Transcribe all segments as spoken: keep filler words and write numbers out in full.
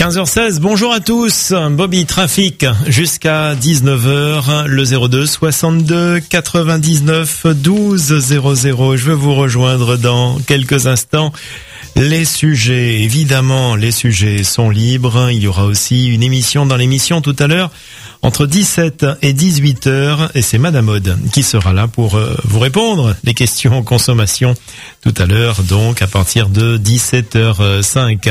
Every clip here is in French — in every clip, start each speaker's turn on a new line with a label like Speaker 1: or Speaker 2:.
Speaker 1: quinze heures seize, bonjour à tous, Bobby Trafic jusqu'à dix-neuf heures, le zéro deux soixante-deux quatre-vingt-dix-neuf douze zéro zéro. Je vais vous rejoindre dans quelques instants. Les sujets, évidemment, les sujets sont libres. Il y aura aussi une émission dans l'émission tout à l'heure entre dix-sept et dix-huit heures et c'est Madame Aude qui sera là pour euh, vous répondre les questions consommation tout à l'heure, donc à partir de dix-sept heures cinq.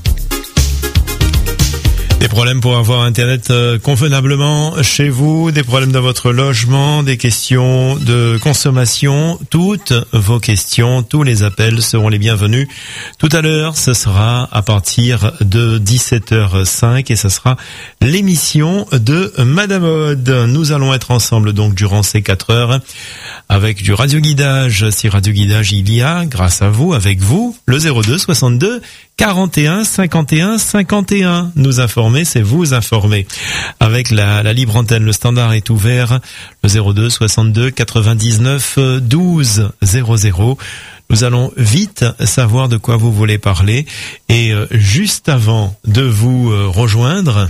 Speaker 1: Des problèmes pour avoir Internet euh, convenablement chez vous, des problèmes dans votre logement, des questions de consommation, toutes vos questions, tous les appels seront les bienvenus. Tout à l'heure, ce sera à partir de dix-sept heures cinq et ce sera l'émission de Madame Aude. Nous allons être ensemble donc durant ces quatre heures avec du radioguidage. Si radioguidage il y a, grâce à vous, avec vous, le zéro deux soixante-deux quarante et un cinquante et un cinquante et un. Nous informer, c'est vous informer. Avec la, la libre antenne, le standard est ouvert, le zéro deux soixante-deux quatre-vingt-dix-neuf douze zéro zéro. Nous allons vite savoir de quoi vous voulez parler. Et euh, juste avant de vous euh, rejoindre...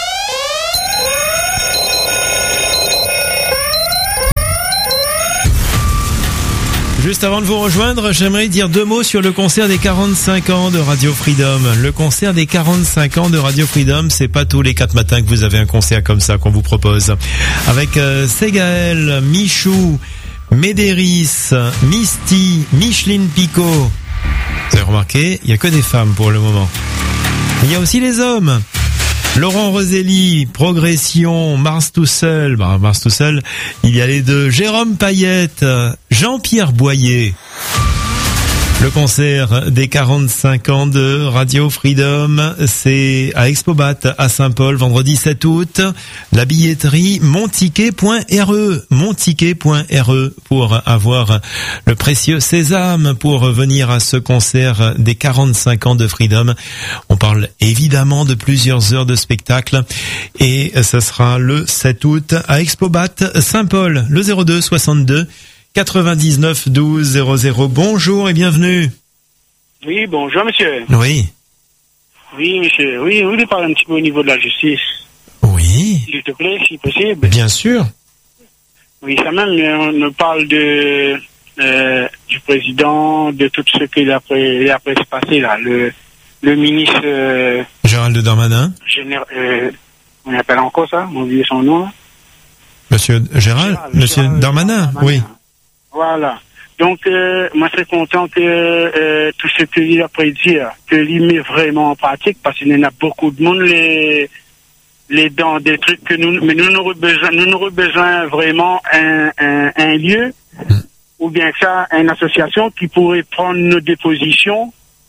Speaker 1: Juste avant de vous rejoindre, j'aimerais dire deux mots sur le concert des quarante-cinq ans de Radio Freedom. Le concert des quarante-cinq ans de Radio Freedom, c'est pas tous les quatre matins que vous avez un concert comme ça qu'on vous propose. Avec euh, Ségaël, Michou, Médéris, Misty, Micheline Picot. Vous avez remarqué, il y a que des femmes pour le moment. Il y a aussi les hommes. Laurent Roselli, Progression, Mars tout seul, bah, Mars tout seul, il y a les deux, Jérôme Payette, Jean-Pierre Boyer. Le concert des quarante-cinq ans de Radio Freedom, c'est à Expobat à Saint-Paul, vendredi sept août. La billetterie monticket point r e, monticket point r e pour avoir le précieux sésame pour venir à ce concert des quarante-cinq ans de Freedom. On parle évidemment de plusieurs heures de spectacle et ce sera le sept août à Expobat Saint-Paul, le zéro deux soixante-deux quatre-vingt-dix-neuf douze zéro zéro. Bonjour et bienvenue.
Speaker 2: Oui, bonjour monsieur.
Speaker 1: Oui.
Speaker 2: Oui monsieur, oui, vous voulez parler un petit peu au niveau de la justice.
Speaker 1: Oui.
Speaker 2: S'il te plaît, si possible.
Speaker 1: Bien sûr.
Speaker 2: Oui, ça même, on me parle de euh, du président, de tout ce qu'il a après, après se passer là, le, le ministre... Euh,
Speaker 1: Gérald Darmanin.
Speaker 2: Général, euh, on appelle encore ça, on oublie son nom.
Speaker 1: Monsieur Gérald, Gérald Monsieur Gérald Darmanin, Darmanin, oui.
Speaker 2: Voilà. Donc, euh, moi, je suis content que euh, tout ce que lui a prédit, que lui met vraiment en pratique, parce qu'il y en a beaucoup de monde les, les dans des trucs que nous, mais nous n'aurons besoin, nous n'aurons besoin vraiment un, un, un lieu, mmh. ou bien ça, une association qui pourrait prendre nos dépositions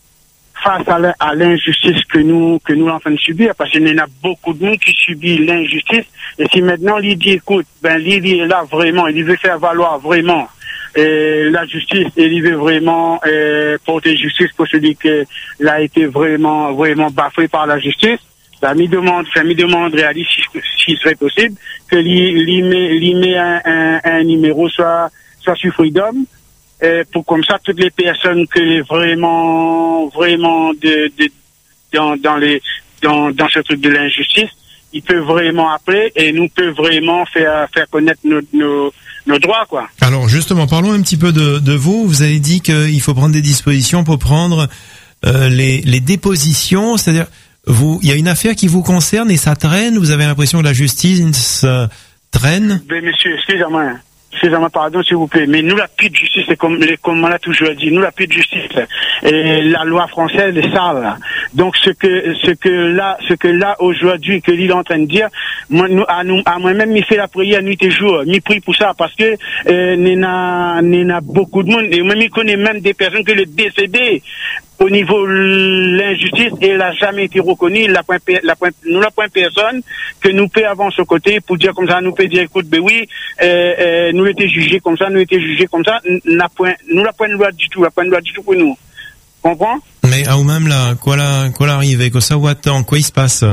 Speaker 2: face à, la, à l'injustice que nous que nous en train de subir, parce qu'il y en a beaucoup de monde qui subit l'injustice. Et si maintenant lui dit, écoute, ben lui, il est là vraiment, il veut faire valoir vraiment euh, la justice, et il veut vraiment euh, porter justice pour celui qui a été vraiment vraiment bafoué par la justice. Ça me demande, ça me demanderait à lui si, si serait possible que lui, lui met, lui met un, un, un numéro soit soit sur Freedom. Euh, pour comme ça toutes les personnes que vraiment vraiment de, de dans dans les dans dans ce truc de l'injustice, ils peuvent vraiment appeler et nous peuvent vraiment faire faire connaître nos nos nos droits, quoi.
Speaker 1: Alors justement, parlons un petit peu de de vous. Vous avez dit qu'il faut prendre des dispositions pour prendre euh, les les dépositions, c'est-à-dire vous il y a une affaire qui vous concerne et ça traîne, vous avez l'impression que la justice euh, traîne.
Speaker 2: Mais monsieur, excusez-moi. Excusez-moi, pardon, s'il vous plaît, mais nous, la pire de justice, c'est comme, comme on l'a toujours dit, nous, la pire de justice, et la loi française est sale. Donc, ce que, ce que là, ce que là, aujourd'hui, que l'île est en train de dire, moi, nous, à nous, à moi-même, il fait la prière nuit et jour, il prie pour ça, parce que, euh, il y a, il y a beaucoup de monde, et même, il connaît même des personnes que le décédé, au niveau de l'injustice, et elle n'a jamais été reconnue, la point, la point, nous la point personne que nous peut avoir ce côté pour dire comme ça, nous peut dire, écoute, ben oui, euh, euh, nous été jugés comme ça, nous été jugés comme ça, n'a point, nous la point de loi du tout, la point de loi du tout pour nous. Comprends?
Speaker 1: Mais à ou même là, quoi là, quoi l'arrive, quoi ça ou attend, quoi il se passe?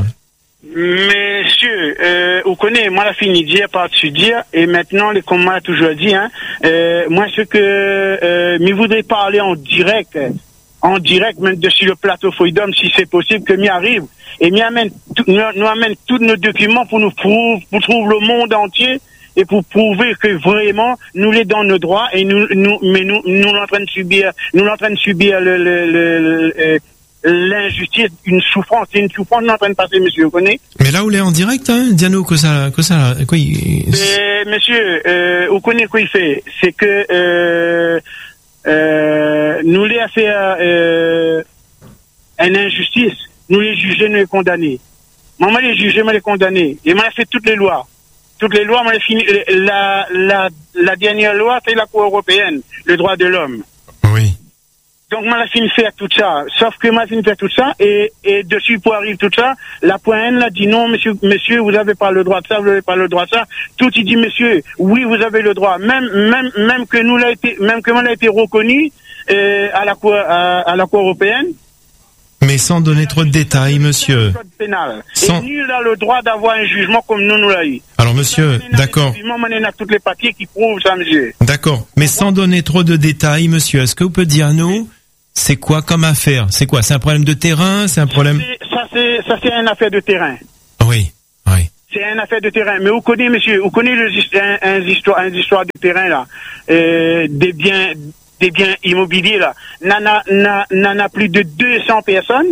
Speaker 2: Monsieur, euh, vous connaissez, moi la fini dire par-dessus dire, et maintenant, les, comme on l'a toujours dit, hein, euh, moi ce que, euh, mais voudrais parler en direct, en direct, même dessus le plateau Freedom, si c'est possible, que m'y arrive, et m'y amène, tout, nous, nous amène tous nos documents pour nous prouver, pour trouver le monde entier, et pour prouver que vraiment, nous les dans nos droits, et nous, nous, mais nous, nous en train de subir, nous en train de subir le, le, le, le, le l'injustice, une souffrance, c'est une souffrance en train de passer, monsieur, vous connaissez?
Speaker 1: Mais là, vous êtes en direct, hein, Diano, que ça, que ça, quoi, il...
Speaker 2: Et, monsieur, euh, vous connaissez quoi il fait? C'est que, euh, euh, nous les a fait, euh, une injustice, nous les juger, nous les condamner. Moi, les juger, moi les condamner. Et moi, fait toutes les lois. Toutes les lois, moi, fini, la, la, la dernière loi, c'est la Cour européenne, le droit de l'homme.
Speaker 1: Oui.
Speaker 2: Donc, moi, la fini faire tout ça. Sauf que moi, fini faire tout ça, et, et dessus, pour arriver tout ça, la pointe l'a dit non, monsieur, monsieur, vous n'avez pas le droit de ça, vous n'avez pas le droit de ça. Tout, il dit, monsieur, oui, vous avez le droit. Même, même, même que nous l'a été, même que moi l'a été reconnu, euh, à la Cour, à, à la Cour européenne.
Speaker 1: Mais sans donner trop de détails, monsieur.
Speaker 2: Pénal.
Speaker 1: Sans...
Speaker 2: Et nul n'a le droit d'avoir un jugement comme nous, nous l'a eu.
Speaker 1: Alors, monsieur, d'accord.
Speaker 2: On a tous les papiers qui prouvent ça, monsieur.
Speaker 1: D'accord. Mais sans donner trop de détails, monsieur, est-ce que vous pouvez dire nous, c'est quoi comme affaire? C'est quoi? C'est un problème de terrain? C'est un problème...
Speaker 2: Ça, c'est, ça, c'est une affaire de terrain.
Speaker 1: Oui, oui.
Speaker 2: C'est une affaire de terrain. Mais vous connaissez, monsieur, vous connaissez le, un, un, histoire, un histoire de terrain, là. Euh, des biens, des biens immobiliers, là. N'en a, n'en a plus de deux cents personnes.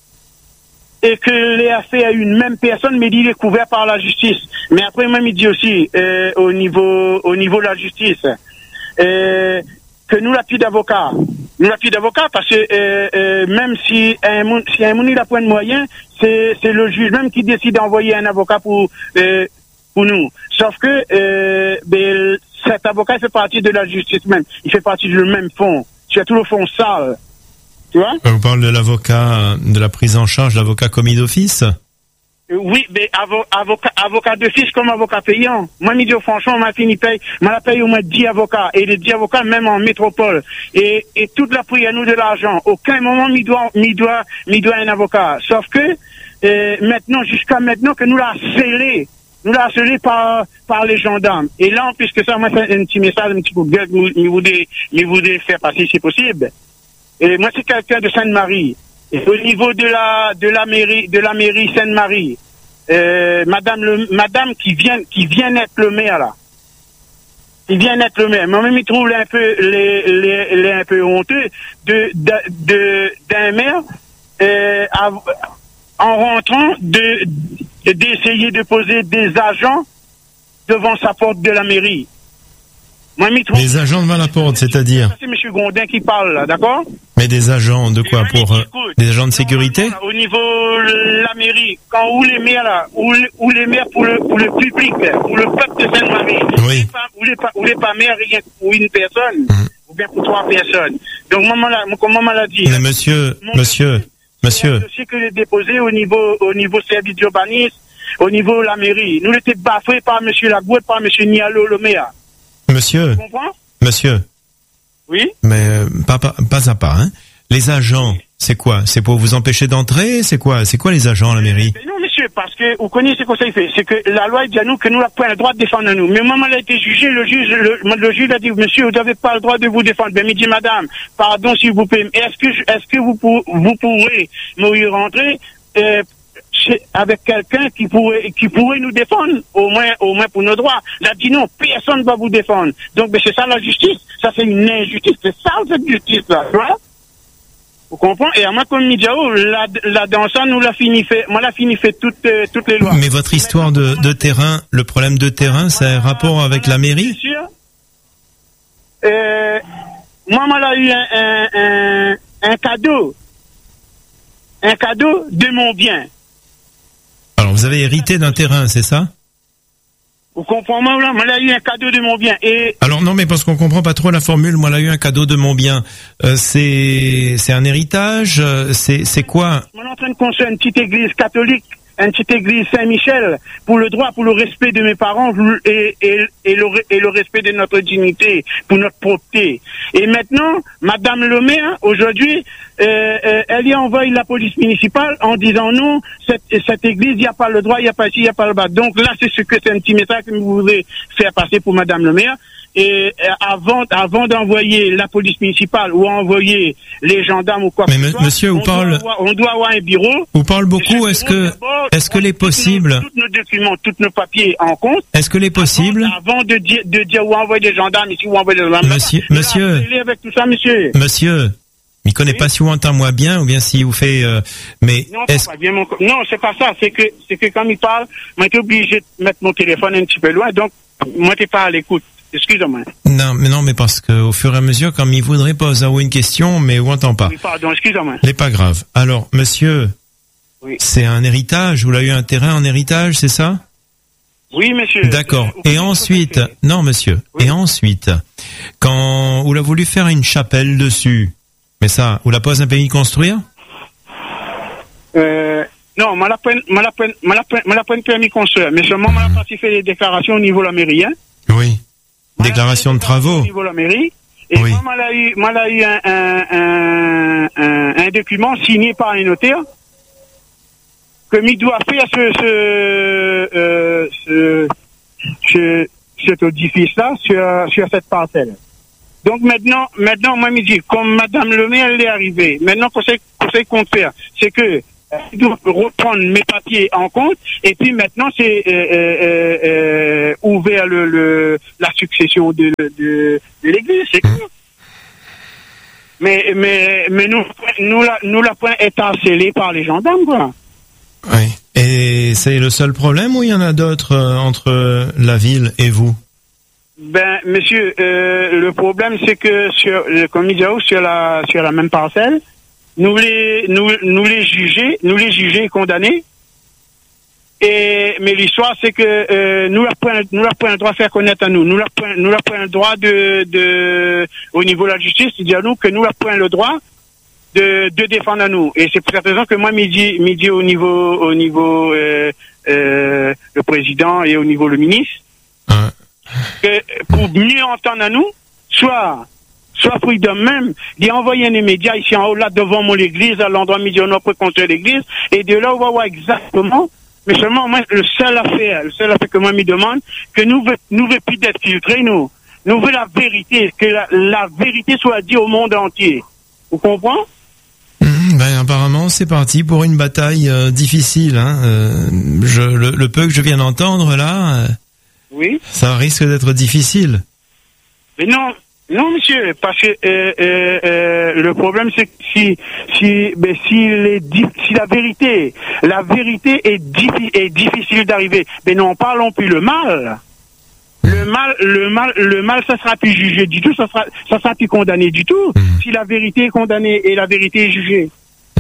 Speaker 2: Et que les affaires à une même personne, mais il est couvert par la justice. Mais après, même, il dit aussi, euh, au niveau, au niveau de la justice, euh, que nous, la plus d'avocats, nous, la plus d'avocats, parce que, euh, euh, même si un moun, si un moun, il a point de moyen, c'est, c'est le juge même qui décide d'envoyer un avocat pour, euh, pour nous. Sauf que, euh, ben, cet avocat, il fait partie de la justice même. Il fait partie du même fond. Surtout le fond sale. Tu vois?
Speaker 1: On parle de l'avocat, de la prise en charge, l'avocat commis d'office?
Speaker 2: Oui, mais avo, avocat, avocat de fiche comme avocat payant. Moi, me dis franchement, ma fini paye, moi la paye au moins dix avocats, et les dix avocats même en métropole. Et, et toute la pris à nous de l'argent. Aucun moment, m'y doit, m'y doit, m'y doit un avocat. Sauf que, euh, maintenant, jusqu'à maintenant, que nous l'a scellé, nous l'a scellé par, par les gendarmes. Et là, puisque ça, moi, c'est un petit message, un petit coup de gueule, mais vous devez, mais vous devez faire passer si possible. Et moi, c'est quelqu'un de Sainte-Marie. Et au niveau de la de la mairie de la mairie Sainte-Marie, euh, Madame le Madame qui vient qui vient être le maire là, qui vient être le maire. Moi-même, il trouve un peu les les, les un peu honteux de de, de d'un maire euh, à, en rentrant de d'essayer de poser des agents devant sa porte de la mairie. Moi, trouve...
Speaker 1: Les agents devant la porte, c'est-à-dire?
Speaker 2: C'est M. Gondin qui parle, là, d'accord?
Speaker 1: Mais des agents de quoi? Pour euh, des agents de sécurité?
Speaker 2: Au niveau de la mairie, quand où les maires là, où, où les maires pour le pour le public, pour le peuple de Sainte-Marie,
Speaker 1: oui.
Speaker 2: Où les pas où les pas maires rien pour une personne, mmh. ou bien pour trois personnes. Donc maman là, comme maman l'a dit.
Speaker 1: Mais monsieur, monsieur, monsieur.
Speaker 2: Je sais que les déposé au niveau au niveau service d'urbanisme, au niveau de la mairie. Nous l'étions bafoués par monsieur Lagouet, par monsieur Nialo le maire.
Speaker 1: Monsieur,
Speaker 2: tu comprends?
Speaker 1: Monsieur.
Speaker 2: Oui.
Speaker 1: Mais euh, pas, pas pas à pas, hein. Les agents, c'est quoi? C'est pour vous empêcher d'entrer? C'est quoi? C'est quoi les agents à la mairie?
Speaker 2: Non, monsieur, parce que vous connaissez ce que ça fait. C'est que la loi dit à nous que nous n'avons pas le droit de défendre nous. Mais maman a été jugé, le juge, le, le juge a dit, monsieur, vous n'avez pas le droit de vous défendre. Ben, il dit, madame, pardon s'il vous plaît, est-ce que est-ce que vous pour, vous pourrez nous y rentrer? Euh, avec quelqu'un qui pourrait qui pourrait nous défendre au moins au moins pour nos droits. Là dit non, personne ne va vous défendre. Donc ben, c'est ça la justice, ça c'est une injustice, c'est ça cette justice là, tu vois? Vous comprenez? Et à moi comme Midjao, là là dans ça nous l'a fini fait, moi l'a fini fait toutes euh, toutes les lois.
Speaker 1: Mais votre histoire de de terrain, le problème de terrain, c'est un rapport avec la mairie?
Speaker 2: Bien sûr. Euh, moi moi l'a eu un, un un un cadeau. Un cadeau de mon bien.
Speaker 1: Alors, vous avez hérité d'un terrain, c'est ça?
Speaker 2: Vous comprenez, moi, moi, là, eu un cadeau de mon bien. Et...
Speaker 1: Alors, non, mais parce qu'on comprend pas trop la formule, moi, là, eu un cadeau de mon bien. Euh, c'est, c'est un héritage? C'est, c'est quoi?
Speaker 2: On est en train de construire une petite église catholique, une petite église Saint-Michel, pour le droit, pour le respect de mes parents et, et, et, le, et le respect de notre dignité, pour notre propreté. Et maintenant, Madame le maire, aujourd'hui, euh, euh, elle y envoie la police municipale en disant non, cette, cette église, il n'y a pas le droit, il n'y a pas ici, il n'y a pas le bas. Donc là, c'est ce que c'est un petit message que vous voulez faire passer pour Madame le maire. et, et avant, avant d'envoyer la police municipale ou envoyer les gendarmes ou quoi que ce soit,
Speaker 1: monsieur, on, parle...
Speaker 2: doit avoir, on doit avoir un bureau.
Speaker 1: On parle beaucoup. Est-ce que, est-ce que les possibles,
Speaker 2: tous nos documents, tous nos papiers en compte.
Speaker 1: Est-ce que les possibles,
Speaker 2: avant, avant de dire, de dire où envoyer des gendarmes ici, où envoyer des gendarmes.
Speaker 1: Monsieur,
Speaker 2: là,
Speaker 1: monsieur,
Speaker 2: avec tout ça, monsieur.
Speaker 1: Monsieur. Il connaît oui. pas si vous entend-moi bien ou bien si vous fait, euh, mais
Speaker 2: non,
Speaker 1: est-ce...
Speaker 2: pas bien mon... non, c'est pas ça. C'est que, c'est que quand il parle, moi, j'étais obligé de mettre mon téléphone un petit peu loin, donc moi, t'es pas à l'écoute. Excusez-moi.
Speaker 1: Non, mais non, mais parce que au fur et à mesure, comme il voudrait poser une question, mais on entend pas.
Speaker 2: Oui, pardon, excusez-moi.
Speaker 1: C'est pas grave. Alors, monsieur, oui. c'est un héritage. Vous l'avez eu un terrain en héritage, c'est ça?
Speaker 2: Oui, monsieur.
Speaker 1: D'accord. Et ensuite, non, monsieur. Oui. Et ensuite, quand vous l'avez voulu faire une chapelle dessus. Mais ça, vous la pose un permis de construire?
Speaker 2: Euh, non, moi la peine, moi la peine, moi la peine, moi la peine permis de construire. Mais seulement, moi la partie fait des déclarations au niveau de la mairie, hein.
Speaker 1: Oui. Déclaration de travaux.
Speaker 2: Au niveau de la mairie. Et
Speaker 1: oui.
Speaker 2: moi, moi l'a eu, moi l'a eu un, un, un, un, un document signé par un notaire que m'y doit faire ce, ce, euh, ce, ce, cet édifice-là sur, sur cette parcelle. Donc maintenant, maintenant, moi, me dit, comme Madame le maire, elle est arrivée, maintenant, conseil, conseil compte faire, c'est que, je dois reprendre mes papiers en compte, et puis maintenant, c'est, euh, euh, euh, ouvert le, le, la succession de, de, de l'église, c'est que, mais, mais, mais nous, nous, la, nous, la point est harcelée par les gendarmes, quoi.
Speaker 1: Oui. Et c'est le seul problème ou il y en a d'autres euh, entre la ville et vous?
Speaker 2: Ben, monsieur, euh, le problème, c'est que sur, comme il dit, sur la, sur la même parcelle, nous les, nous, nous les juger, nous les juger et condamner. Et, mais l'histoire, c'est que, euh, nous la point, nous la point le droit de faire connaître à nous. Nous la point, nous la point le droit de, de, au niveau de la justice, c'est dire nous que nous la point le droit de, de défendre à nous. Et c'est pour cette raison que moi, midi, midi au niveau, au niveau, euh, euh, le président et au niveau le ministre,
Speaker 1: hein.
Speaker 2: Que pour mieux entendre à nous, soit, soit Freedom même, d'y envoyer un média ici en haut, là, devant mon église, à l'endroit midi, on peut contre l'église, et de là, on va voir exactement, mais seulement, moi, le seul affaire, le seul affaire que moi, me demande, que nous veut, nous veut plus d'être filtrés, nous. Nous veut la vérité, que la, la vérité soit dite au monde entier. Vous comprenez?
Speaker 1: Mmh, ben, apparemment, c'est parti pour une bataille euh, difficile, hein. Euh, je, le, le peu que je viens d'entendre, là, euh...
Speaker 2: oui.
Speaker 1: Ça risque d'être difficile.
Speaker 2: Mais non, non, monsieur, parce que euh, euh, euh, le problème, c'est que si, si, ben, si, les, si la vérité, la vérité est, diffi, est difficile d'arriver, mais non, parlons plus le mal. Le mal, le mal, le mal, ça sera plus jugé du tout, ça sera, ça sera plus condamné du tout. Mmh. Si la vérité est condamnée et la vérité est jugée.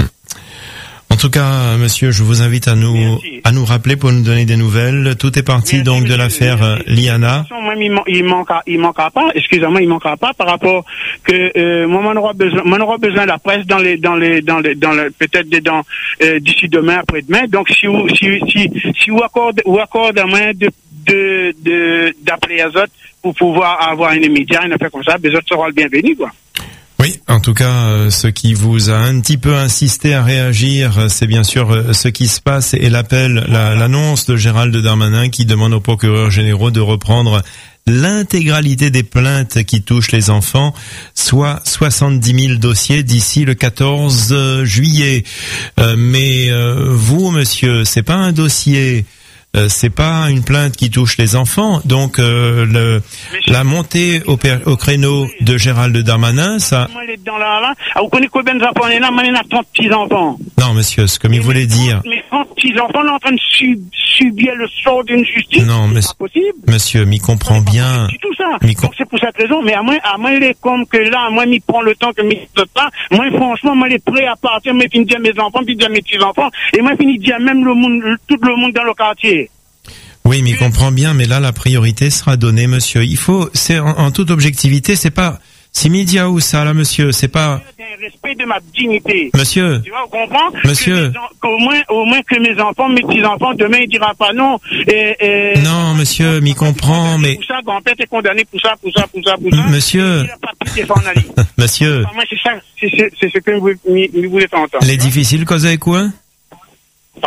Speaker 1: En tout cas, monsieur, je vous invite à nous Merci. à nous rappeler pour nous donner des nouvelles. Tout est parti Merci, donc monsieur, de l'affaire Merci. Liana.
Speaker 2: Moi, il manquera, il manquera pas. Excusez-moi, il manquera pas par rapport que euh, moi, on aura besoin, on aura besoin de la presse dans les, dans les, dans les, dans le, peut-être dans euh, d'ici demain, après-demain. Donc, si vous, si, si, si vous accordez, vous accordez à main de, de, de, d'appeler les autres pour pouvoir avoir un média, une affaire comme ça, les autres seront le bienvenu, quoi.
Speaker 1: Oui, en tout cas, euh, ce qui vous a un petit peu insisté à réagir, c'est bien sûr euh, ce qui se passe et l'appel, la, l'annonce de Gérald Darmanin qui demande aux procureurs généraux de reprendre l'intégralité des plaintes qui touchent les enfants, soit soixante-dix mille dossiers d'ici le quatorze juillet. Euh, mais euh, vous, monsieur, c'est pas un dossier... Euh, c'est pas une plainte qui touche les enfants, donc euh, le, la montée au, per, au créneau de Gérald Darmanin, ça.
Speaker 2: Vous connaissez combien d'enfants on est là? Moi, on a trente petits-enfants.
Speaker 1: Non, monsieur, ce que il voulait dire.
Speaker 2: Mais trente petits-enfants, on est en train de sub, subir le sort d'une justice.
Speaker 1: Non, mais
Speaker 2: c'est pas possible.
Speaker 1: Monsieur, m'y comprend bien.
Speaker 2: Tout ça. Com- Donc c'est pour cette raison. Mais à moi, à moi, il est comme que là, moi, m'y prend le temps que m'y donne pas. Moi, franchement, moi, il est prêt à partir. Moi, fini dire mes enfants, puis dire mes petits-enfants, et moi, fini dire même le monde, tout le monde dans le quartier.
Speaker 1: Oui, mais il comprend bien, mais là, la priorité sera donnée, monsieur. Il faut, c'est en, en toute objectivité, c'est pas, c'est média ou ça, là, monsieur, c'est pas.
Speaker 2: C'est un respect de ma dignité.
Speaker 1: Monsieur.
Speaker 2: Tu vois, vous comprenez?
Speaker 1: Monsieur.
Speaker 2: Qu'au moins, au moins que mes enfants, mes petits-enfants, demain, ils diront pas non. Et, et,
Speaker 1: non, monsieur, m'y comprend, mais.
Speaker 2: Pour ça, grand-père est condamné pour ça, pour ça, pour ça, pour ça.
Speaker 1: Monsieur.
Speaker 2: Il a pas pu défendre la vie.
Speaker 1: Monsieur.
Speaker 2: Enfin, moi, c'est ça, c'est, c'est, c'est ce que vous voulez entendre.
Speaker 1: Les difficiles cause avec quoi?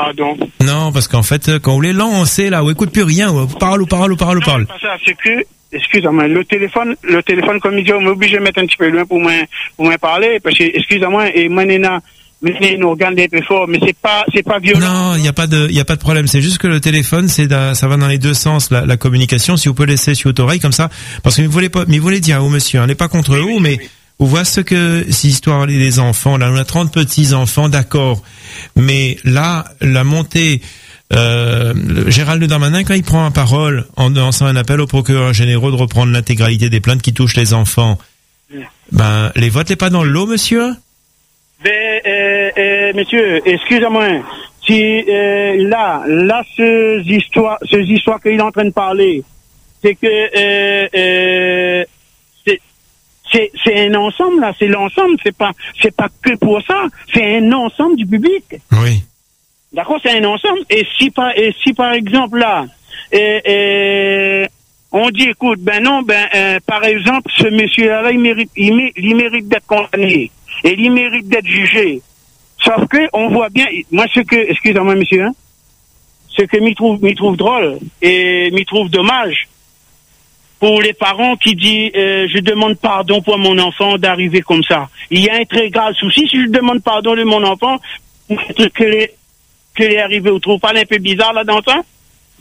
Speaker 2: Pardon.
Speaker 1: Non, parce qu'en fait, quand vous les lancez là, on écoute plus rien, on parle, on parle, on parle, on parle.
Speaker 2: Non, c'est pas ça, c'est que, excusez-moi, le téléphone, le téléphone, comme il dit, on m'oblige de mettre un petit peu loin pour moi, pour moi parler, parce que, excusez-moi, et moi, Néna, nous organes d'être fort, mais c'est pas, c'est pas violent.
Speaker 1: Non, il y a pas de, il y a pas de problème. C'est juste que le téléphone, c'est, da, ça va dans les deux sens, la, la communication. Si vous pouvez laisser sur votre oreille comme ça, parce que vous voulez pas, mais vous voulez dire au monsieur, on n'est pas contre
Speaker 2: oui,
Speaker 1: vous,
Speaker 2: oui,
Speaker 1: mais
Speaker 2: oui.
Speaker 1: Vous voyez ce que, si histoire des enfants, là, on a trente petits enfants, d'accord. Mais là, la montée, euh, Gérald Darmanin, quand il prend la parole en lançant un appel au procureur général de reprendre l'intégralité des plaintes qui touchent les enfants, oui. ben, les votes n'est pas dans le lot, monsieur?
Speaker 2: Ben, euh, euh, monsieur, excusez-moi. Si, euh, là, là, ces histoires, ces histoires qu'il est en train de parler, c'est que, euh, euh, C'est, c'est un ensemble, là, c'est l'ensemble, c'est pas, c'est pas que pour ça, c'est un ensemble du public.
Speaker 1: Oui.
Speaker 2: D'accord, c'est un ensemble. Et si par, et si par exemple, là, et, et, on dit, écoute, ben non, ben, euh, par exemple, ce monsieur-là, il mérite, il mérite, il mérite d'être condamné. Et il mérite d'être jugé. Sauf que, on voit bien, moi, ce que, excusez-moi, monsieur, hein, ce que m'y trouve, m'y trouve drôle, et m'y trouve dommage, pour les parents qui disent euh, je demande pardon pour mon enfant d'arriver comme ça. Il y a un très grave souci si je demande pardon de mon enfant que les que les arrivé. Vous trouvez pas un peu bizarre là dans ça?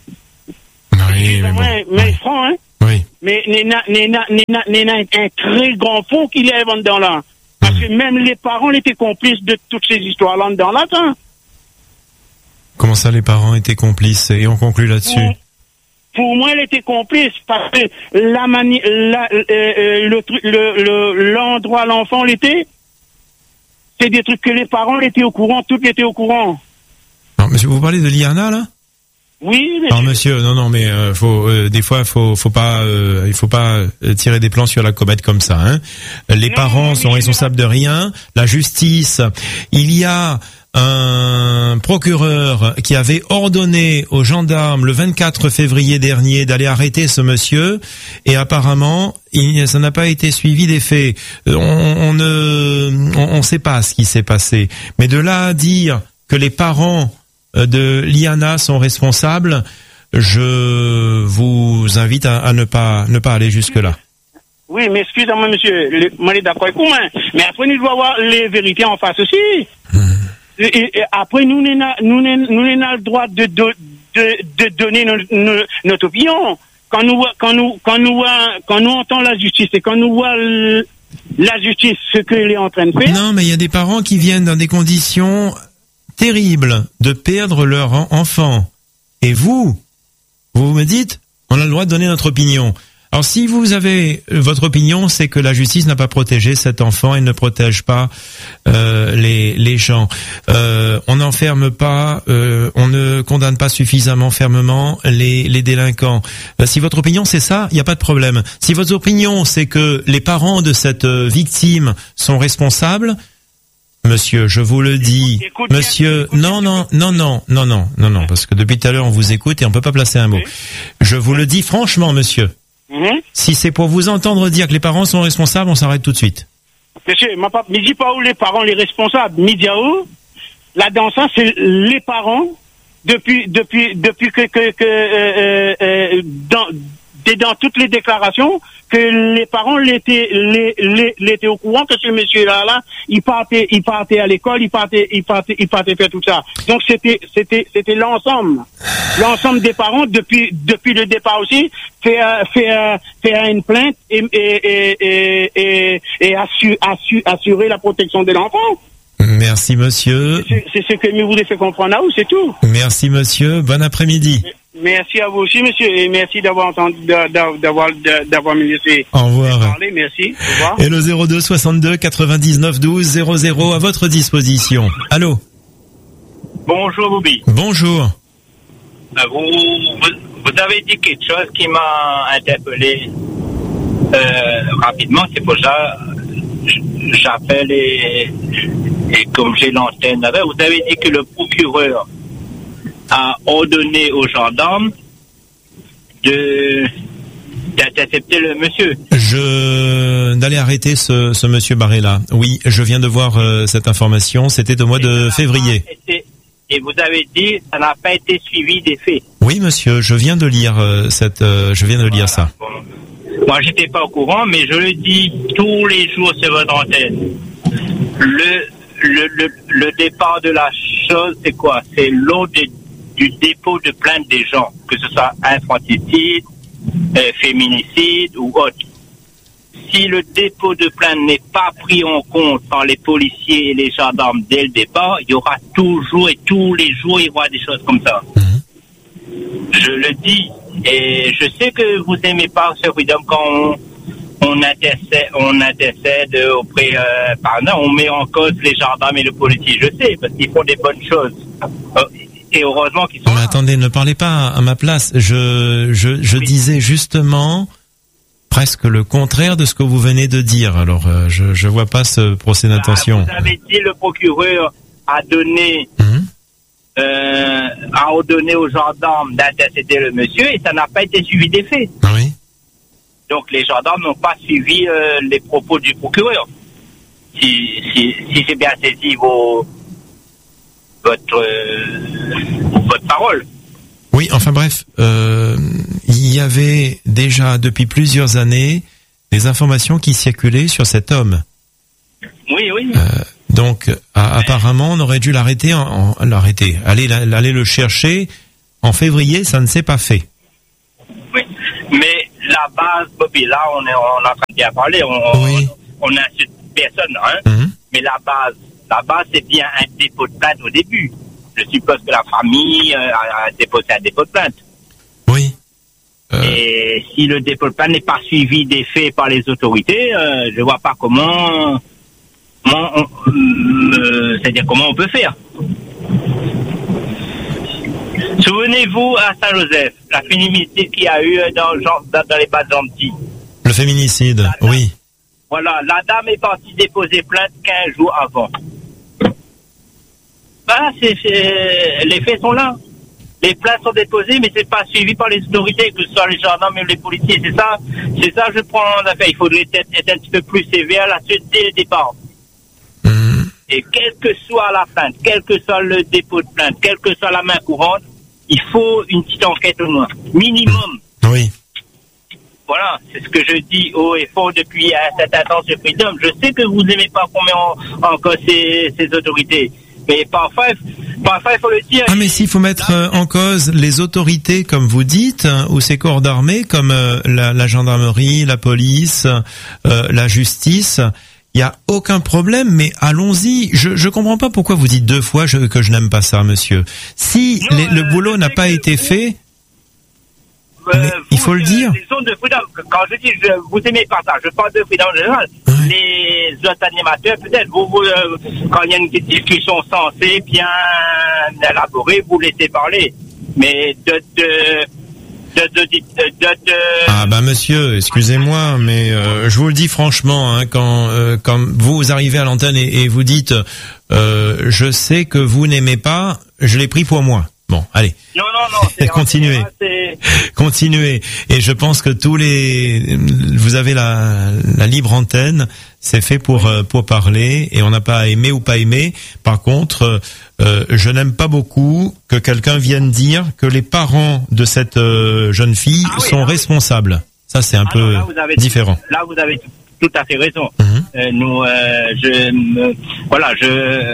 Speaker 1: Oui, mais, bon.
Speaker 2: mais, mais oui. franc, hein?
Speaker 1: Oui.
Speaker 2: Mais Néna, Néna, Néna, Néna un très grand fond qu'il y a dedans là. Parce mmh. que même les parents étaient complices de toutes ces histoires là dedans là. Ça.
Speaker 1: Comment ça les parents étaient complices? Et on conclut là-dessus. Mmh.
Speaker 2: Pour moi, elle était complice parce que la mani- la, euh, euh, le, le, le, l'endroit l'enfant l'était, c'est des trucs que les parents étaient au courant, tout était au courant.
Speaker 1: Non, monsieur, vous parlez de Liana là?
Speaker 2: Oui, monsieur.
Speaker 1: Non, monsieur, non, non, mais euh, faut, euh, des fois, faut, faut pas, euh, il faut pas tirer des plans sur la comète comme ça. Hein. Les non, parents sont responsables de rien. La justice, il y a un procureur qui avait ordonné aux gendarmes le vingt-quatre février dernier d'aller arrêter ce monsieur et apparemment il, ça n'a pas été suivi des faits. On, on ne on, on sait pas ce qui s'est passé. Mais de là à dire que les parents de Liana sont responsables, je vous invite à, à ne pas ne pas aller jusque là.
Speaker 2: Oui, mais excusez-moi monsieur, le, moi je suis d'accord avec vous, hein, mais après nous devons avoir les vérités en face aussi. Hum. Et, et après, nous n'avons nous, nous, le droit de, de, de, de donner nos, nos, notre opinion. Quand nous, quand nous, quand nous, quand nous entendons la justice et quand nous voyons la justice, ce qu'elle est en train de faire.
Speaker 1: Non, mais il y a des parents qui viennent dans des conditions terribles de perdre leur enfant. Et vous, vous me dites, on a le droit de donner notre opinion. Alors si vous avez votre opinion, c'est que la justice n'a pas protégé cet enfant et ne protège pas euh, les les gens. Euh, on n'enferme pas, euh, on ne condamne pas suffisamment fermement les les délinquants. Euh, si votre opinion c'est ça, il n'y a pas de problème. Si votre opinion c'est que les parents de cette victime sont responsables, monsieur, je vous le dis, écoute, monsieur, écoute, non, non, non, non, non, non, non, non, parce que depuis tout à l'heure on vous écoute et on peut pas placer un mot. Je vous le dis franchement, monsieur. Mm-hmm. Si c'est pour vous entendre dire que les parents sont responsables, on s'arrête tout de suite.
Speaker 2: Monsieur, ma papa, me dis pas où les parents les responsables, média où. Là dans ça, c'est les parents depuis depuis depuis que que, que euh, euh, dans dans toutes les déclarations que les parents l'étaient les, les, l'étaient au courant que ce monsieur-là là, il partait il partait à l'école, il partait il partait il partait faire tout ça. Donc c'était c'était c'était l'ensemble l'ensemble des parents depuis depuis le départ aussi faire faire faire une plainte et et et et, et assurer, assurer assurer la protection de l'enfant.
Speaker 1: Merci monsieur.
Speaker 2: C'est, c'est ce que je voulais faire comprendre à vous, c'est tout.
Speaker 1: Merci monsieur, bon après-midi.
Speaker 2: Merci à vous aussi, monsieur, et merci d'avoir entendu, d'avoir, d'avoir me laissé
Speaker 1: Au revoir.
Speaker 2: parler, merci. Au revoir.
Speaker 1: Et le zéro deux soixante-deux quatre-vingt-dix-neuf douze zéro zéro à votre disposition. Allô?
Speaker 3: Bonjour, Bobby.
Speaker 1: Bonjour.
Speaker 3: Vous, vous, vous avez dit quelque chose qui m'a interpellé, euh, rapidement, c'est pour ça, j'appelle et, et comme j'ai l'antenne là-bas, vous avez dit que le procureur a ordonné aux gendarmes de d'intercepter le monsieur.
Speaker 1: Je d'aller arrêter ce, ce monsieur Barrella. Oui, je viens de voir euh, cette information. C'était au mois et de février.
Speaker 3: Été, et vous avez dit ça n'a pas été suivi des faits.
Speaker 1: Oui, monsieur, je viens de lire euh, cette. Euh, je viens de lire
Speaker 3: voilà,
Speaker 1: ça.
Speaker 3: Bon. moi j'étais pas au courant, mais je le dis tous les jours sur votre antenne. Le, le, le, le départ de la chose, c'est quoi? C'est l'eau de, du dépôt de plainte des gens, que ce soit infanticide, euh, féminicide ou autre. Si le dépôt de plainte n'est pas pris en compte par les policiers et les gendarmes dès le départ, il y aura toujours et tous les jours, il y aura des choses comme ça. Mmh. Je le dis, et je sais que vous n'aimez pas ce Freedom quand on, on, intercède, on intercède auprès, euh, pardon, on met en cause les gendarmes et les policiers. Je sais, parce qu'ils font des bonnes choses. Et heureusement qu'ils sont
Speaker 1: Mais
Speaker 3: là.
Speaker 1: attendez, ne parlez pas à ma place. Je, je, je oui. disais justement presque le contraire de ce que vous venez de dire. Alors, euh, je je vois pas ce procès d'intention.
Speaker 3: Ah, vous avez dit le procureur a donné, mmh. euh, a ordonné aux gendarmes d'intercéder le monsieur et ça n'a pas été suivi des faits.
Speaker 1: Oui.
Speaker 3: Donc les gendarmes n'ont pas suivi euh, les propos du procureur. Si si si j'ai bien saisi vos votre euh, votre parole.
Speaker 1: Oui, enfin bref, euh, il y avait déjà depuis plusieurs années des informations qui circulaient sur cet homme.
Speaker 3: Oui, oui.
Speaker 1: Euh, donc, à, apparemment, on aurait dû l'arrêter, en, en, l'arrêter, aller, aller le chercher. En février, ça ne s'est pas fait.
Speaker 3: Oui, mais la base, Bobby, là, on est, on est en train de bien parler, on,
Speaker 1: oui.
Speaker 3: on, on insulte personne, hein.
Speaker 1: Mm-hmm. Mais
Speaker 3: la base, la base, c'est bien un dépôt de plainte au début. Je suppose que la famille euh, a déposé un dépôt de plainte.
Speaker 1: Oui. Euh...
Speaker 3: Et si le dépôt de plainte n'est pas suivi des faits par les autorités, euh, je vois pas comment, comment on, euh, c'est-à-dire comment on peut faire. Souvenez-vous à Saint-Joseph, la féminicide qu'il y a eu dans, dans, dans les bas de Gentil.
Speaker 1: Le féminicide, dame, oui.
Speaker 3: Voilà, la dame est partie déposer plainte quinze jours avant. Ben, c'est, c'est, les faits sont là. Les plaintes sont déposées, mais c'est pas suivi par les autorités, que ce soit les gendarmes et les policiers. C'est ça, c'est ça, je prends en affaire. Il faudrait être, être un petit peu plus sévère là-dessus dès le départ. Mmh. Et quelle que soit la plainte, quel que soit le dépôt de plainte, quelle que soit la main courante, il faut une petite enquête au moins. Minimum.
Speaker 1: Oui.
Speaker 3: Voilà, c'est ce que je dis haut et fort depuis un certain temps sur Freedom. Je sais que vous n'aimez pas qu'on met en, en cause ces, ces autorités. Mais parfois, parfois, il faut le dire.
Speaker 1: Ah, mais s'il faut mettre euh, en cause les autorités, comme vous dites, hein, ou ces corps d'armée, comme euh, la, la gendarmerie, la police, euh, la justice, il y a aucun problème. Mais allons-y. Je je comprends pas pourquoi vous dites deux fois je, que je n'aime pas ça, monsieur. Si
Speaker 3: non,
Speaker 1: les,
Speaker 3: euh,
Speaker 1: le boulot n'a pas été vous, fait, euh, mais vous, il faut le dire.
Speaker 3: Les zones de Freedom, quand je dis je, vous aimez pas ça, je parle de Freedom en général. Oui. Les autres animateurs, peut-être, vous, vous euh, quand il y a une discussion sensée, bien élaborée, vous laissez parler. Mais de, de, de, de, de, de, de
Speaker 1: ah bah monsieur, excusez-moi, mais euh, je vous le dis franchement, hein, quand euh, quand vous arrivez à l'antenne et, et vous dites, euh, je sais que vous n'aimez pas, je l'ai pris pour moi. Bon, allez.
Speaker 3: Non, non, non.
Speaker 1: Continuez. Continuez. Et je pense que tous les, vous avez la, la libre antenne. C'est fait pour, oui. pour parler et on n'a pas à aimer ou pas aimer. Par contre, euh, je n'aime pas beaucoup que quelqu'un vienne dire que les parents de cette euh, jeune fille ah, oui, sont responsables. Oui. Ça, c'est un ah, peu non, là, vous avez différent.
Speaker 3: Tout, là, vous avez tout, tout à fait raison. Mm-hmm. Euh, nous, euh, je, euh, voilà, je, euh,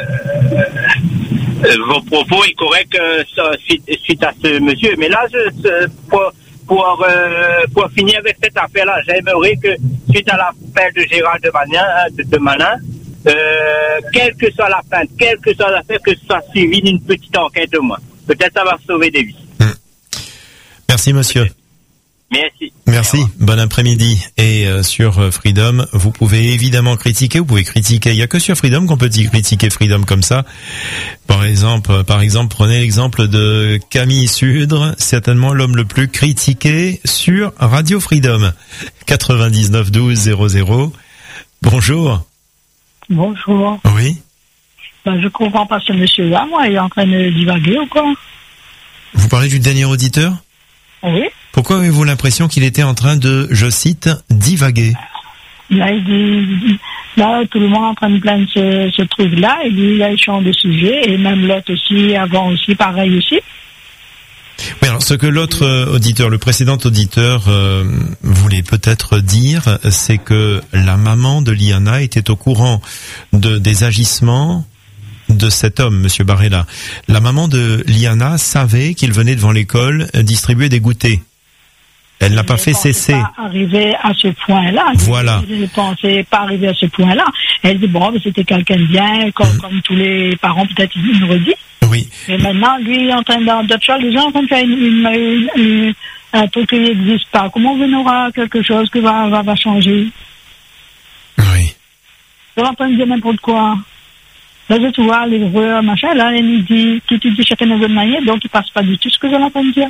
Speaker 3: Euh, vos propos est correct euh, suite, suite à ce monsieur. Mais là, je, pour, pour, euh, pour finir avec cette affaire-là, j'aimerais que, suite à l'appel de Gérald de Manin, de, de Manin euh, quelle que soit la plainte, quelle que soit l'affaire, que ça suivi d'une petite enquête au moins. Peut-être ça va sauver des vies.
Speaker 1: Mmh. Merci, monsieur.
Speaker 3: Peut-être. Merci.
Speaker 1: Merci. Bon après-midi. Et euh, sur Freedom, vous pouvez évidemment critiquer. Vous pouvez critiquer. Il y a que sur Freedom qu'on peut critiquer Freedom comme ça. Par exemple, par exemple, prenez l'exemple de Camille Sudre, certainement l'homme le plus critiqué sur Radio Freedom. quatre-vingt-dix-neuf douze zéro zéro. Bonjour.
Speaker 4: Bonjour.
Speaker 1: Oui.
Speaker 4: Ben, je comprends pas ce monsieur-là. Moi, il est en train de divaguer ou quoi?
Speaker 1: Vous parlez du dernier auditeur?
Speaker 4: Oui.
Speaker 1: Pourquoi avez-vous l'impression qu'il était en train de, je cite, divaguer?
Speaker 4: Là, il dit, là, tout le monde est en train de plaindre ce, ce truc-là, et lui, là, il change de sujet, et même l'autre aussi, avant aussi, pareil aussi.
Speaker 1: Oui, alors, Ce que l'autre auditeur, le précédent auditeur, euh, voulait peut-être dire, c'est que la maman de Liana était au courant de des agissements de cet homme, Monsieur Barella. La maman de Liana savait qu'il venait devant l'école distribuer des goûters. Elle n'a pas fait cesser.
Speaker 4: Pas arrivé à ce point-là.
Speaker 1: Voilà.
Speaker 4: Je ne pensais pas arriver à ce point-là. Elle dit bon, mais c'était quelqu'un de bien, comme, mmh. comme tous les parents peut-être ils nous redisent.
Speaker 1: Oui.
Speaker 4: Et maintenant, lui, il est en train d'autre chose. Les gens sont en train de faire une, une, une, une, un truc qui n'existe pas. Comment on aura quelque chose qui va, va, va changer?
Speaker 1: Oui.
Speaker 4: Ils sont en train de dire n'importe quoi. Là, je vois les joueurs, machin, là, il nous dit, tout dit chacun de votre manière, donc il passe pas du tout ce que je l'entends dire.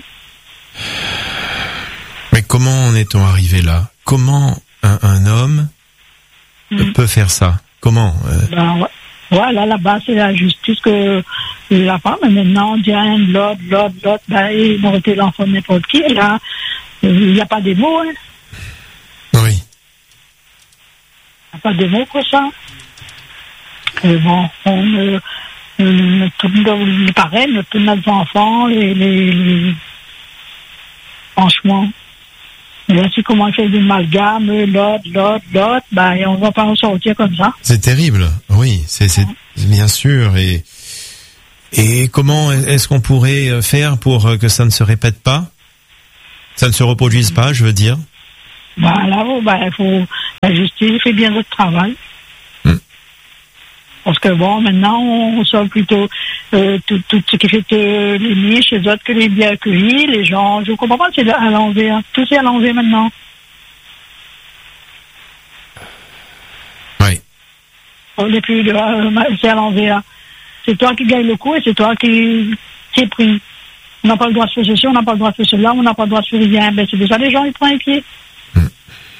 Speaker 1: Mais comment en est-on arrivé là? Comment un, un homme mmh. peut faire ça? Comment euh...
Speaker 4: ben, ouais. Voilà, là-bas, c'est la justice que la femme, mais maintenant, on dit un, l'autre, l'autre, l'autre, ben, ils vont rester l'enfant de n'importe qui, et là, il n'y a pas de mots, hein.
Speaker 1: Oui.
Speaker 4: Il n'y a pas de mots pour ça. Et bon, on euh, euh, tout pareil, tous nos enfants, les, les, les... franchement, et ainsi comment on fait des amalgames, l'autre, l'autre, l'autre, ben, on ne va pas en sortir comme ça.
Speaker 1: C'est terrible, oui, c'est, c'est bien sûr. Et, et comment est-ce qu'on pourrait faire pour que ça ne se répète pas? Ça ne se reproduise pas, je veux dire.
Speaker 4: Ben là, ben, il faut, la justice fait bien votre travail. Hmm. Parce que bon, maintenant, on sort plutôt euh, tout, tout ce qui fait euh, les nids chez eux que les bien accueillis, les gens, je ne comprends pas, c'est à l'envers. Tout c'est à l'envers maintenant.
Speaker 1: Oui.
Speaker 4: On n'est plus de, euh, c'est à l'envers. C'est toi qui gagne le coup et c'est toi qui, qui est pris. On n'a pas le droit de faire ceci, on n'a pas le droit de faire cela, on n'a pas le droit de faire rien. Ben, c'est déjà les gens, ils prennent les pieds.
Speaker 1: Hmm.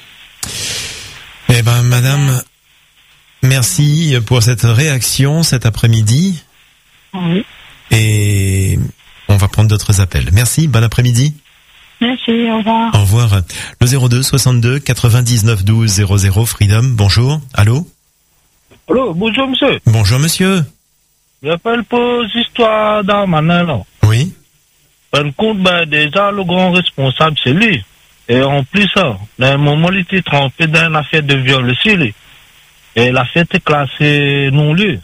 Speaker 1: Eh ben, madame, merci pour cette réaction cet après-midi.
Speaker 4: Oui.
Speaker 1: Et on va prendre d'autres appels. Merci, bon après-midi.
Speaker 4: Merci, au revoir.
Speaker 1: Au revoir. Le zéro deux soixante-deux quatre-vingt-dix-neuf douze zéro zéro, Freedom, bonjour. Allô?
Speaker 5: Allô, bonjour monsieur.
Speaker 1: Bonjour monsieur.
Speaker 5: J'appelle pour l'histoire d'Armanin là.
Speaker 1: Oui.
Speaker 5: En compte, ben, déjà le grand responsable c'est lui. Et en plus, ça, dans un moment, il était trempé dans une affaire de viol aussi, lui. Et l'affaire était classée non-lieu.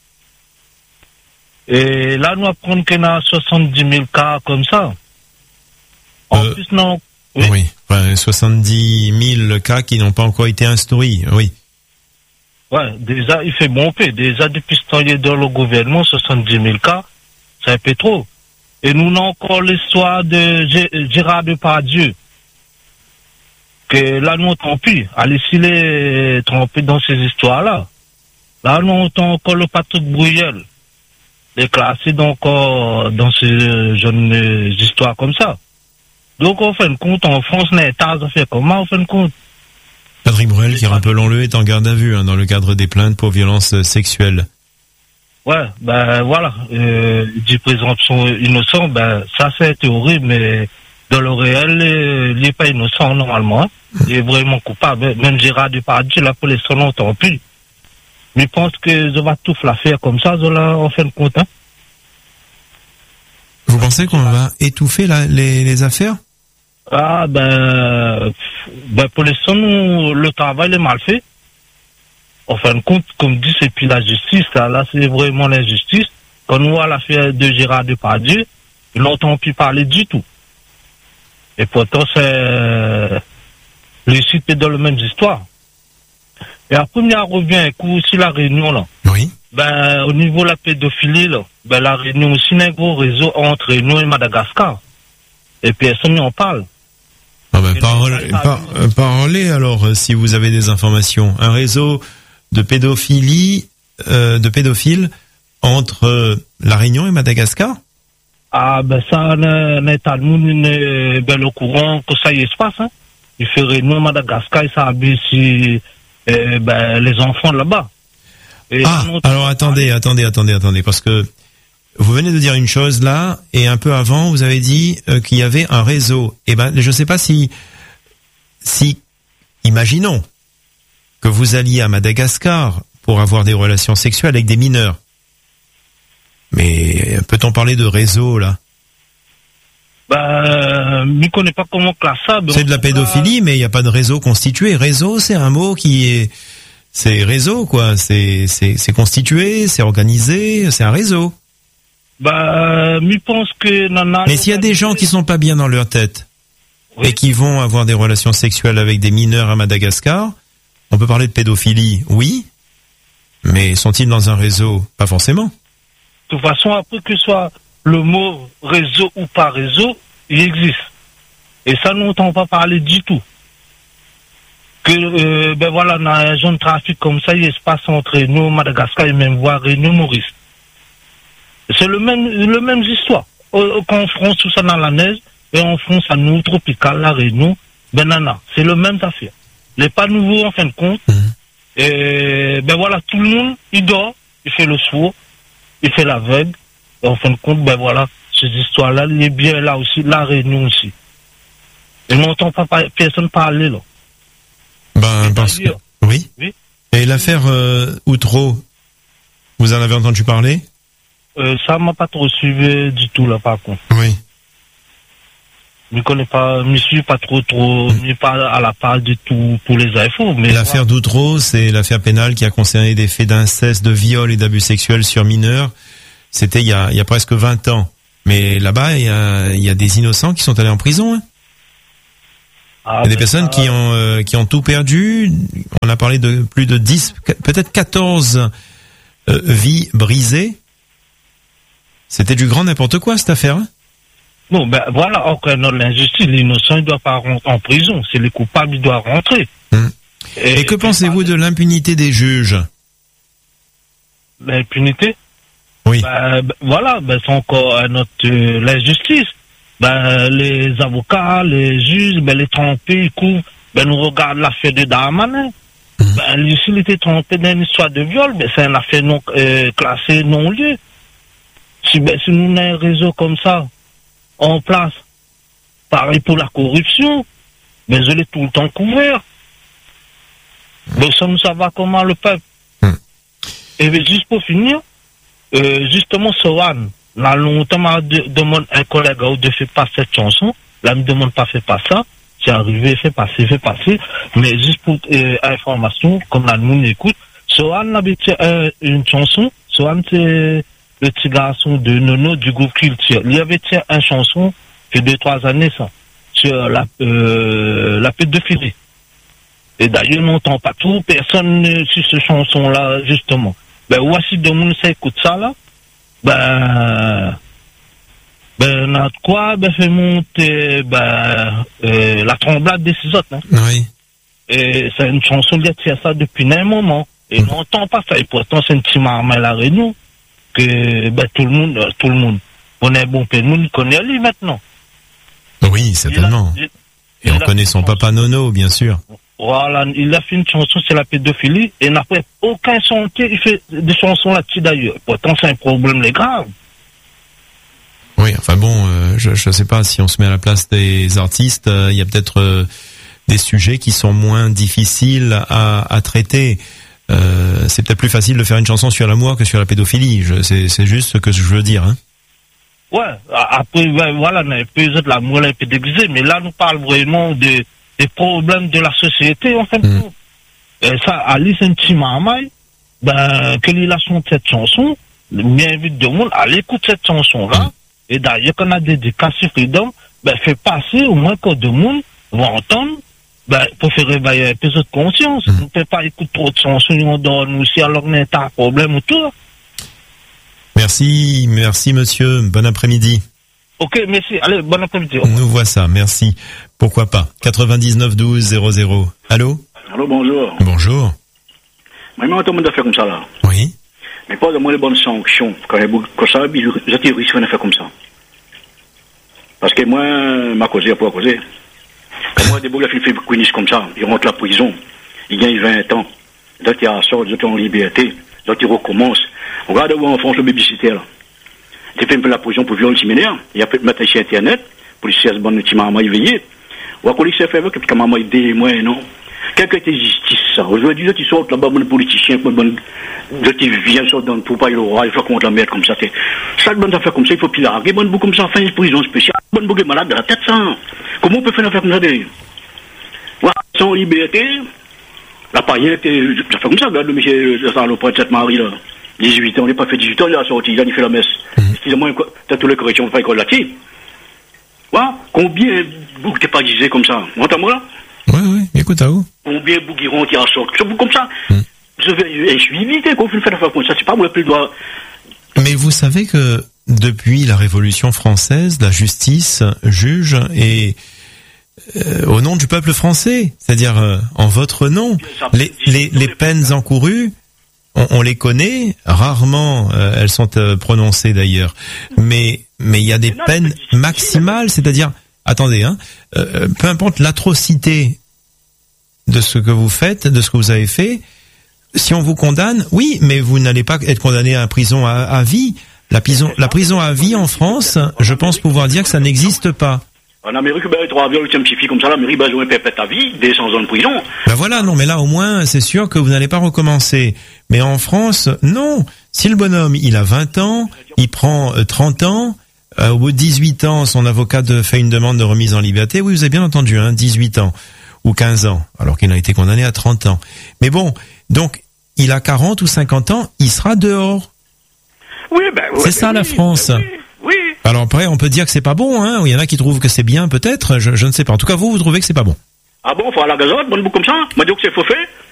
Speaker 5: Et là, nous apprenons qu'il y a soixante-dix mille cas comme ça. En
Speaker 1: euh,
Speaker 5: plus, non.
Speaker 1: Oui, oui. Enfin, soixante-dix mille cas qui n'ont pas encore été instruits, oui.
Speaker 5: Ouais, déjà, il fait bon peu. Déjà, depuis ce temps, il est dans le gouvernement, soixante-dix mille cas, c'est un peu trop. Et nous, on a encore l'histoire de G- Gérard Depardieu. Que là, nous, on tant pis. Allez, s'il est trompé dans ces histoires-là. Là, nous, on entend encore le Patrick Bruyel. Déclassé donc euh, dans ces jeunes histoires comme ça. Donc, en fin de compte, en France, on a un tas de faire comment, en fin de compte?
Speaker 1: Patrick Bruel, qui, rappelons-le, est en garde à vue hein, dans le cadre des plaintes pour violences sexuelles.
Speaker 5: Ouais, ben voilà, euh, dit présomption innocent, ben ça c'est horrible, mais dans le réel, euh, il n'est pas innocent normalement. Hein. Il est vraiment coupable. Même Gérard Depardieu, la police n'en entend plus. Mais je pense que je vais tout la faire comme ça, je la, en fin de compte. Hein.
Speaker 1: Vous pensez qu'on va étouffer la, les, les affaires?
Speaker 5: Ah ben, ben pour l'instant, le travail est mal fait. En fin de compte, comme dit, c'est puis la justice, là, là c'est vraiment l'injustice. Quand on voit l'affaire de Gérard Depardieu, ils n'entendent plus parler du tout. Et pourtant, c'est les sites dans la même histoire. Et après, on revient un coup aussi la Réunion, là.
Speaker 1: Oui.
Speaker 5: Ben, au niveau de la pédophilie, là, ben, la Réunion aussi, il y a un gros réseau entre Réunion et Madagascar. Et puis, personne n'en parle.
Speaker 1: Ah ben, parole, par, euh, parlez alors, euh, si vous avez des informations. Un réseau de pédophilie, euh, de pédophiles entre euh, la Réunion et Madagascar?
Speaker 5: Ah, ben, ça, n'est pas le monde, ben, le courant que ça y se passe, hein. Il fait Réunion, Madagascar, et ça habite si, euh, ben, les enfants là-bas. Et
Speaker 1: ah, alors attendez, attendez, attendez, attendez, parce que vous venez de dire une chose là, et un peu avant, vous avez dit euh, qu'il y avait un réseau. Eh ben, je ne sais pas si, si, imaginons que vous alliez à Madagascar pour avoir des relations sexuelles avec des mineurs. Mais peut-on parler de réseau là?
Speaker 5: Bah, je ne connais pas comment classer ça.
Speaker 1: C'est de la pédophilie, mais il n'y a pas de réseau constitué. Réseau, c'est un mot qui est, c'est réseau, quoi. C'est, c'est, c'est constitué, c'est organisé, c'est un réseau.
Speaker 5: Bah, je pense que... Nana,
Speaker 1: mais s'il y a des gens qui sont pas bien dans leur tête, oui, et qui vont avoir des relations sexuelles avec des mineurs à Madagascar, on peut parler de pédophilie, oui, mais sont-ils dans un réseau? Pas forcément.
Speaker 5: De toute façon, après que ce soit le mot réseau ou pas réseau, il existe. Et ça, nous n'entendons pas parler du tout. Que, euh, ben voilà, dans un zone de trafic comme ça, il se passe entre nous, Madagascar, et même voire Réunion, Maurice. C'est le même, le même histoire. Quand on France tout ça dans la neige, et on France à nous, tropical, la Réunion, ben nana, c'est le même affaire. Il n'est pas nouveau en fin de compte. Mmh. Et ben voilà, tout le monde, il dort, il fait le sourd, il fait l'aveugle. Et en fin de compte, ben voilà, ces histoires-là, il est bien là aussi, la Réunion aussi. Et on n'entend pas personne parler là.
Speaker 1: Ben, parce que... Oui. Oui. Et l'affaire euh, Outreau, vous en avez entendu parler?
Speaker 5: euh, Ça m'a pas trop suivi du tout là, par contre.
Speaker 1: Oui.
Speaker 5: Je ne connais pas, je ne suis pas trop, trop, je n'ai pas à la part de tout pour les infos. Mais
Speaker 1: l'affaire voilà. d'Outreau, c'est l'affaire pénale qui a concerné des faits d'inceste, de viol et d'abus sexuels sur mineurs. C'était il y a, il y a presque vingt ans. Mais là-bas, il y a, il y a des innocents qui sont allés en prison. Hein. Ah, il y a des personnes ça... qui ont, euh, qui ont tout perdu. On a parlé de plus de dix, peut-être quatorze euh, vies brisées. C'était du grand n'importe quoi, cette affaire. Hein.
Speaker 5: Non, ben voilà, encore dans l'injustice, l'innocent ne doit pas rentrer en prison, c'est le coupable qui doit rentrer. Hum.
Speaker 1: Et, et que pensez-vous de l'impunité des juges?
Speaker 5: L'impunité?
Speaker 1: Oui.
Speaker 5: Ben, ben, voilà, ben c'est encore notre euh, l'injustice. Ben les avocats, les juges, ben les trompés, ils couvrent, ben nous regardent l'affaire de Darmanin. Hum. Ben lui, s'il était trompé dans une histoire de viol, ben c'est une affaire non euh, classée non-lieu. Si ben si nous avons un réseau comme ça en place. Pareil pour la corruption, mais je l'ai tout le temps couvert. Mais ça nous ça va comment le peuple. Mm. Et bien, juste pour finir, euh, justement, Sohan, là longtemps m'a de, demande un collègue de faire pas cette chanson, là me demande pas faire pas ça, c'est arrivé, fait passer, fait passer, mais juste pour euh, information, comme là nous écoute, Sohan avait euh, une chanson, Sohan c'est le petit garçon de Nono du groupe Culture. Il y avait tiens une chanson que deux trois années ça sur la euh, la pédophilie. Et d'ailleurs on n'entend pas tout personne sur cette chanson là justement. Ben voici de monde ça écoute ça là. Ben ben notre quoi ben fait monter ben euh, la tremblade des six autres. Hein.
Speaker 1: Oui.
Speaker 5: Et c'est une chanson qui tient ça depuis un moment et mmh. on n'entend pas ça et pourtant c'est une petite marmaille à la Réunion. Que ben, tout le monde, euh, tout le monde, on est bon, tout le monde connaît lui maintenant.
Speaker 1: Oui, certainement. Il a, il, et on connaît son papa Nono, bien sûr.
Speaker 5: Voilà, il a fait une chanson sur la pédophilie et n'a pas aucun chantier, il fait des chansons là-dessus d'ailleurs. Pourtant, c'est un problème grave.
Speaker 1: Oui, enfin bon, euh, je ne sais pas si on se met à la place des artistes, il euh, y a peut-être euh, des sujets qui sont moins difficiles à, à traiter. Euh, c'est peut-être plus facile de faire une chanson sur l'amour que sur la pédophilie. Je, c'est, c'est juste ce que je veux dire. Hein.
Speaker 5: Ouais, après, ouais, voilà, peut-être l'amour est un peu déguisé, mais là, nous parlons vraiment de, des problèmes de la société, en fin de compte. Mm. Ça, Alice, un petit marmaille, ben, que il a chanté cette chanson, bien vite de monde, allez écouter cette chanson-là, mm. et d'ailleurs, quand on a dédicace sur Freedom, ben, fait passer au moins que de monde vont entendre. Ben, pour faire réveiller un peu de conscience. Mmh. On ne peut pas écouter trop de chansons, on donne aussi alors qu'on a un problème autour.
Speaker 1: Merci, merci monsieur. Bon après-midi.
Speaker 5: Ok, merci. Allez, bon après-midi.
Speaker 1: Nous voit ça, merci. Pourquoi pas. quatre-vingt-dix-neuf douze zéro zéro. Allô?
Speaker 2: Allô, bonjour.
Speaker 1: Bonjour.
Speaker 2: Moi, tout le monde a fait comme ça, là.
Speaker 1: Oui.
Speaker 2: Mais pas de moins les bonnes sanctions. Quand ça, je terroriste de faire comme ça. Parce que moi, ma causé, pour causer. Moi, des boules, il fait couinis comme ça. Il rentre à la prison. Il gagne vingt ans. Donc, il sort, il est en liberté. Donc, il recommence. Regarde où en France le babysitter, là. Il fait un peu la prison pour viol séminaire. Il a fait mettre sur Internet. Pour les seize bonnes petits mamans éveillés. Ou à quoi il s'est fait, que quand maman aidé, moi, non. Quelle que était justice, ça. Aujourd'hui, tu sortes là-bas, bon politicien, bon, tu viens sortir dans le pour pas, il aura, il faut contre la merde comme ça. Ça, bonne affaire comme ça, il faut plus larguer, bonne bout comme ça, fin de prison spéciale.
Speaker 6: bonne bougue malade de la tête, ça. Comment on peut faire une affaire comme ça des... Voilà, sans liberté, la paillette, ça fait comme ça, regarde le monsieur de salopard de cette Marie, là. dix-huit ans, on n'est pas fait dix-huit ans, il a sorti, il a fait la messe. Mm-hmm. Excusez-moi, t'as toutes les corrections, pas école là-dessus. Voilà, combien de boucs t'es pas disé comme ça? Entends-moi là?
Speaker 1: Oui, oui, écoute à vous.
Speaker 6: Combien de boucs iront qui en sortent? C'est comme ça. Mm. Je vais, je suis évité qu'on fait une affaire comme ça, c'est pas moi le plus droit.
Speaker 1: Mais vous savez que depuis la Révolution française, la justice juge et euh, au nom du peuple français, c'est-à-dire euh, en votre nom, les, les, les peines encourues, on, on les connaît, rarement euh, elles sont euh, prononcées d'ailleurs, mais mais il y a des peines maximales, c'est-à-dire, attendez, hein, euh, peu importe l'atrocité de ce que vous faites, de ce que vous avez fait, si on vous condamne, oui, mais vous n'allez pas être condamné à la prison à, à vie. La prison, la prison à vie en France, je pense pouvoir dire que ça n'existe pas.
Speaker 6: En Amérique, ben, trois viols, un petit fille comme ça, l'Amérique, ben, jouer pépette à vie, des cent ans de prison.
Speaker 1: Ben voilà, non, mais là, au moins, c'est sûr que vous n'allez pas recommencer. Mais en France, non. Si le bonhomme, il a vingt ans, il prend euh, trente ans, euh, au bout de dix-huit ans, son avocat de, fait une demande de remise en liberté. Oui, vous avez bien entendu, hein, dix-huit ans. Ou quinze ans. Alors qu'il a été condamné à trente ans. Mais bon, donc, il a quarante ou cinquante ans, il sera dehors.
Speaker 6: Oui, ben, ouais,
Speaker 1: c'est ça,
Speaker 6: oui,
Speaker 1: la France.
Speaker 6: Ben, oui, oui.
Speaker 1: Alors après, on peut dire que c'est pas bon, hein. Il y en a qui trouvent que c'est bien, peut-être. Je, je ne sais pas. En tout cas, vous, vous trouvez que c'est pas bon.
Speaker 6: Ah bon, faut aller à la gazote, bonne boucle comme ça. M'a dit que c'est faux fait.